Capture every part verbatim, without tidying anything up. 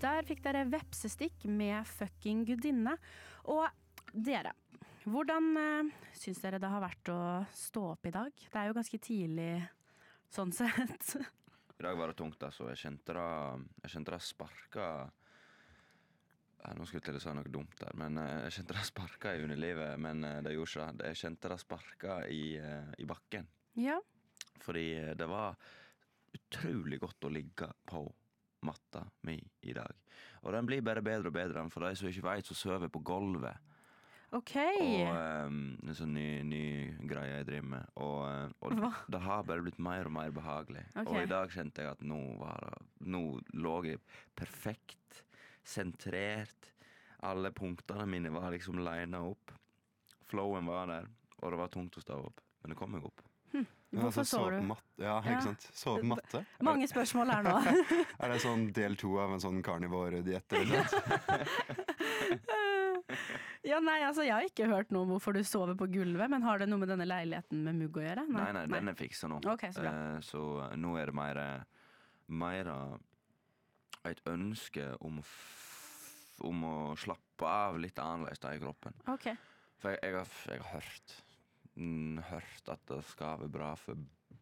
Der fikk dere vepsestikk med fucking gudinne. Og dere, hvordan uh, syns dere det har vært å stå opp i dag? Det er jo ganske tidlig sånn sett. I dag var det tungt, altså. Jeg kjente det, jeg kjente det sparka. Ja, nå skulle jeg til å si noe dumt der, men jeg kjente det sparka i underlivet, men det gjorde ikke det. Jeg kjente det sparka i, i bakken. Ja. Fordi det var utrolig godt å ligge på matta mi i dag. Og den blir bare bedre og bedre, for de som ikke vet, så sover jeg på gulvet. Ok. Og um, en sånn ny, ny greie jeg driver med. Og, og det har bare blitt mer og mer behagelig. Okay. Og i dag kjente jeg at nå, var det, nå lå jeg perfekt, sentrert. Alle punktene mine var liksom linet opp. Flowen var der, og det var tungt å stå opp. Men det kom meg opp. Hm. Hvorfor sover du? Ja, ikke sant. Sove på matte. Mange spørsmål her nå. Er det sånn del to av en sånn carnivore-diett eller noe? Ja, nei, altså jeg har ikke hørt noe om hvorfor du sover på gulvet, men har det noe med denne leiligheten med mugg å gjøre? Nei, nei, nei den er fikset nå. Ok, så bra. Eh, så nå er det mer, mer et ønske om å, f om å slappe av litt annerledes da i kroppen. Ok. For jeg, jeg, har, jeg har hørt hørt at det skal være bra for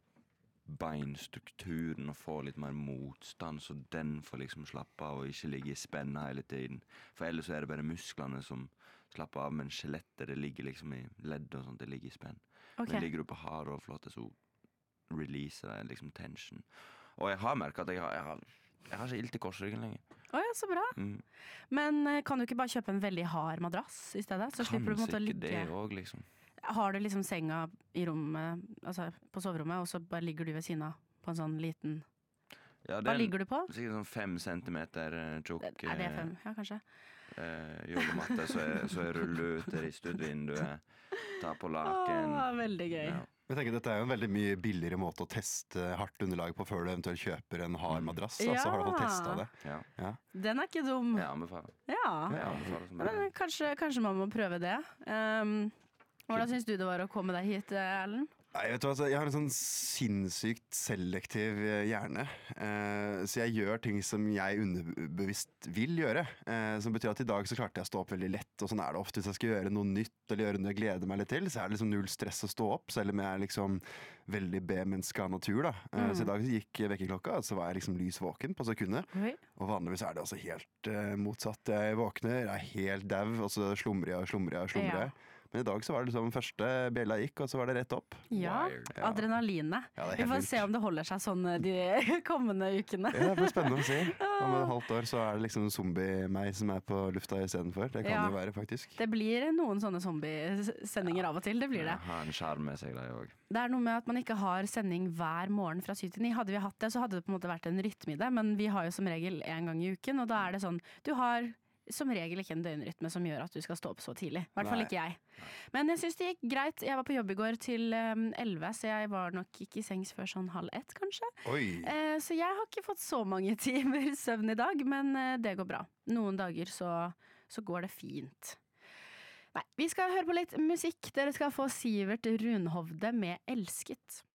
beinstrukturen og få litt mer motstand, så den får liksom slappe av og ikke ligge i spenna hele tiden. For ellers så er det bare musklene som slapper av, men skjelettet det ligger liksom i ledd og sånt, det ligger i spenn. Okay. Men ligger du på hard og flott, så releaser det liksom tension. Og jeg har merket at jeg har, jeg har, jeg har ikke ilt i korsryggen lenger. Åja, så bra. Mm. Men kan du ikke bare kjøpe en veldig hard madrass i stedet? Så slipper du på en måte å ligge... det også, liksom. Har du liksom senga i rommet, altså på soverommet, og så bare ligger du ved siden av på en sånn liten... Ja, Hva ligger du på? Sikkert sånn fem centimeter tjukk. Er det fem? Ja, kanskje. Eh, Joggematte, så jeg, så jeg ruller ut i studvinduet, tar på laken. Åh, veldig gøy. Ja. Jeg tenker Dette er jo en veldig mye billigere måte å teste hardt underlag på før du eventuelt kjøper en hard madrass. Ja. Altså har du fått testet det. Ja. Ja. Den er ikke dum. Jeg anbefaler. Ja. Jeg anbefaler som Men kanskje, kanskje man må prøve det. Um, hvordan synes du det var å komme deg hit, Erlend? Nei, vet du hva, jeg har en sånn sinnssykt selektiv hjerne, eh, så jeg gjør ting som jeg underbevisst vil gjøre, eh, som betyr at i dag så klarte jeg å stå opp veldig lett, og sånn er det ofte hvis jeg skal gjøre noe nytt eller gjøre noe jeg gleder meg litt til, så er det liksom null stress å stå opp, selv om jeg er liksom veldig B-menneske av natur da. Eh, mm. Så i dag så gikk vekkerklokka, så var jeg liksom lys våken på sekundet, Oi. Og vanligvis er det altså helt eh, motsatt. Jeg våkner, jeg er helt dev, og så slumrer jeg og slumrer jeg og slumrer jeg. Ja. Men i dag så var det liksom første bjella gikk, og så var det rett opp. Ja, ja. Adrenalinet. Ja, Vi får se om det holder seg sånn de kommende ukene. Ja, det blir spennende å se. Om et halvt år så er det liksom zombie-meg som er på lufta i stedet for. Det kan ja. jo være, faktisk. Det blir noen sånne zombie-sendinger av og til, det blir det. Ja, har en skjerm med seg der også. Det er noe med at man ikke har sending hver morgen fra syv til ni. Hadde vi hatt det, så hadde det på en måte vært en rytme i det, men vi har jo som regel en gang i uken, og da er det sånn, du har... som regel ikke en døgnrytme som gjør at du skal stå opp så tidlig. I hvert fall ikke jeg. Men jeg synes det gikk greit. Jeg var på jobb i går til elleve, så jeg var nok ikke i sengs før sånn halv ett, kanskje. Oi. Så jeg har ikke fått så mange timer søvn i dag, men det går bra. Noen dager så, så går det fint. Nei, vi skal høre på litt musikk. Dere skal få Sivert Runhovde med Elsket.